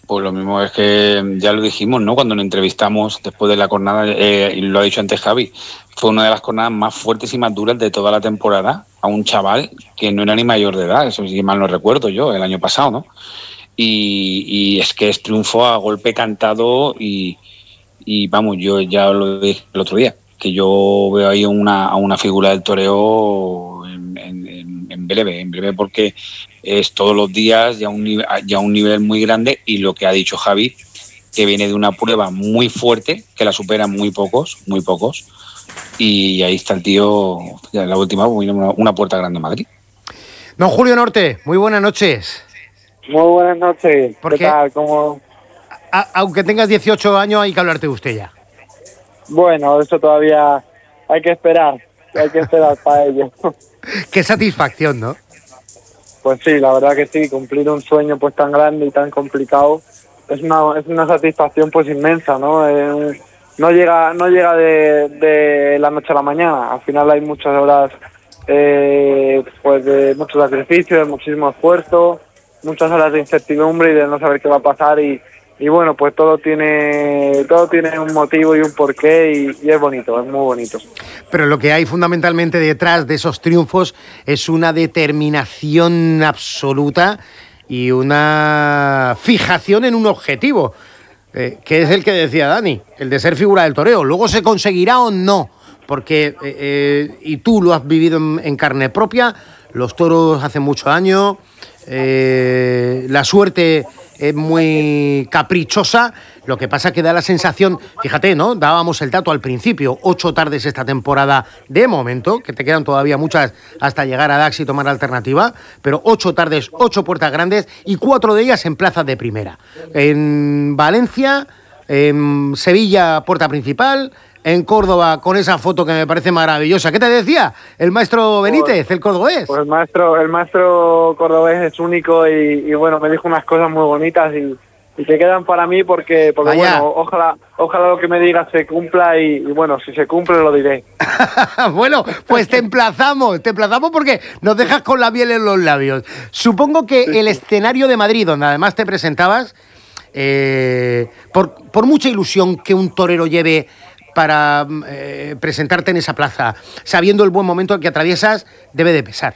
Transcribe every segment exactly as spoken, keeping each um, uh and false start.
Pues lo mismo es que ya lo dijimos, ¿no? Cuando nos entrevistamos después de la jornada, eh, y lo ha dicho antes Javi, fue una de las jornadas más fuertes y más duras de toda la temporada a un chaval que no era ni mayor de edad, eso sí mal no recuerdo yo, el año pasado, ¿no? Y, y es que es triunfo a golpe cantado y, y vamos, yo ya lo dije el otro día, que yo veo ahí una, a una figura del toreo en, en, en breve, en breve porque es todos los días ya un, nivel, ya un nivel muy grande y lo que ha dicho Javi, que viene de una prueba muy fuerte, que la superan muy pocos, muy pocos, y ahí está el tío, ya la última, una, una puerta grande en Madrid. Don Julio Norte, muy buenas noches. Muy buenas noches. Porque, ¿qué tal? ¿Cómo? A, aunque tengas dieciocho años, hay que hablarte de usted ya. Bueno, eso todavía hay que esperar, hay que esperar para ello. Qué satisfacción, ¿no? Pues sí, la verdad que sí, cumplir un sueño pues tan grande y tan complicado es una es una satisfacción pues inmensa, ¿no? Eh, no llega no llega de, de la noche a la mañana, al final hay muchas horas eh, pues de mucho sacrificio, de muchísimo esfuerzo, muchas horas de incertidumbre y de no saber qué va a pasar y, y bueno, pues todo tiene todo tiene un motivo y un porqué y, y es bonito, es muy bonito. Pero lo que hay fundamentalmente detrás de esos triunfos es una determinación absoluta y una fijación en un objetivo, eh, que es el que decía Dani, el de ser figura del toreo. Luego se conseguirá o no, porque, eh, eh, y tú lo has vivido en, en carne propia, los toros hace muchos años, eh, la suerte es muy caprichosa, lo que pasa que da la sensación, fíjate, ¿no? Dábamos el dato al principio, ocho tardes esta temporada de momento, que te quedan todavía muchas hasta llegar a Dax y tomar alternativa, pero ocho tardes, ocho puertas grandes y cuatro de ellas en plazas de primera. En Valencia, en Sevilla, puerta principal, en Córdoba, con esa foto que me parece maravillosa. ¿Qué te decía el maestro Benítez, pues, el cordobés? Pues el maestro, el maestro cordobés es único y, y bueno, me dijo unas cosas muy bonitas y, y que quedan para mí porque, porque bueno, ojalá, ojalá lo que me diga se cumpla y, y bueno, si se cumple lo diré. Bueno, pues te emplazamos, te emplazamos porque nos dejas con la miel en los labios. Supongo que el escenario de Madrid, donde además te presentabas, eh, por, por mucha ilusión que un torero lleve para eh, presentarte en esa plaza, sabiendo el buen momento que atraviesas, debe de pesar.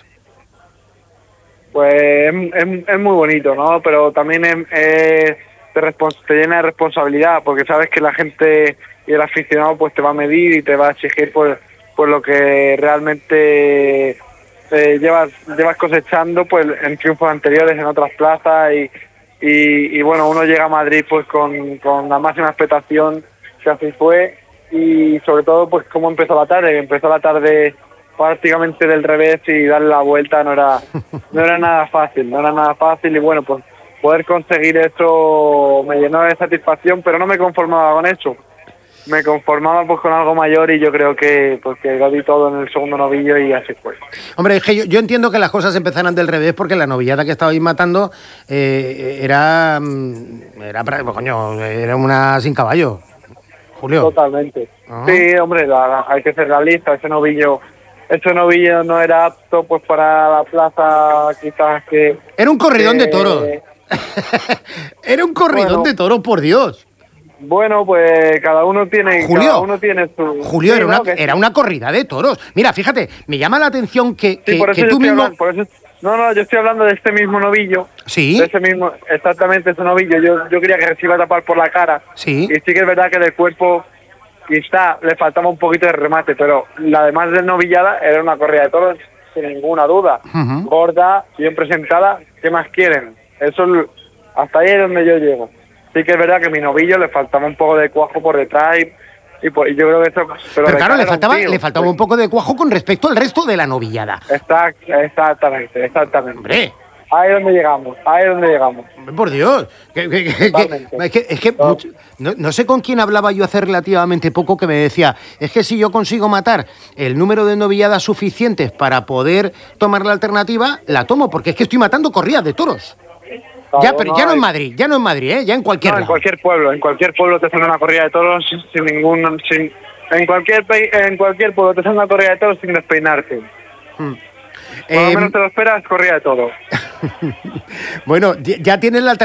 Pues es, es, es muy bonito, ¿no? Pero también es, es, te, respons- te llena de responsabilidad, porque sabes que la gente y el aficionado pues te va a medir y te va a exigir por, por lo que realmente eh, llevas, llevas cosechando pues en triunfos anteriores en otras plazas y, y, y bueno, uno llega a Madrid pues con, con la máxima expectación, que así fue. Y sobre todo pues cómo empezó la tarde, que empezó la tarde prácticamente del revés y darle la vuelta no era no era nada fácil, no era nada fácil y bueno, pues poder conseguir esto me llenó de satisfacción, pero no me conformaba con eso, me conformaba pues con algo mayor y yo creo que pues que lo di todo en el segundo novillo y así fue. Hombre, es que yo, yo entiendo que las cosas empezaran del revés porque la novillada que estabais matando eh, era, era, coño, era una sin caballo. Julio. Totalmente. Ah. Sí, hombre, la, la, hay que ser realista. Ese novillo, ese novillo no era apto pues para la plaza, quizás que... Era un corridón que, de toros. Era un corridón bueno, de toros, por Dios. Bueno, pues cada uno tiene, Julio, cada uno tiene su... Julio, sí, era, ¿no? una, era una corrida de toros. Mira, fíjate, me llama la atención que, que, sí, por eso que tú mismo... Hablando, por eso... No, no, yo estoy hablando de este mismo novillo. Sí. De ese mismo, exactamente ese novillo. Yo, yo quería que se iba a tapar por la cara. Sí. Y sí que es verdad que del cuerpo... quizá le faltaba un poquito de remate, pero la demás de novillada era una corrida de toros sin ninguna duda. Uh-huh. Gorda, bien presentada, ¿qué más quieren? Eso hasta ahí es donde yo llego. Sí que es verdad que a mi novillo le faltaba un poco de cuajo por detrás y, y, por, y yo creo que eso... Pero, pero claro, le faltaba, tío, le faltaba pues, un poco de cuajo con respecto al resto de la novillada. Exact, exactamente, exactamente. ¡Hombre! Ahí es donde llegamos, ahí es donde llegamos. Por Dios, que, que, que, que, es que, es que no. Mucho, no, no sé con quién hablaba yo hace relativamente poco que me decía, es que si yo consigo matar el número de novilladas suficientes para poder tomar la alternativa, la tomo, porque es que estoy matando corridas de toros. Claro, ya, pero no, ya no en Madrid, ya no en Madrid, ¿eh? Ya en cualquier no, lado. En cualquier pueblo, en cualquier pueblo te hacen una corrida de toros sin ningún... Sin, en, cualquier, en cualquier pueblo te hacen una corrida de toros sin despeinarte. Hmm. Por lo menos eh, te lo esperas, corría de todo. Bueno, ya tienes la alternativa.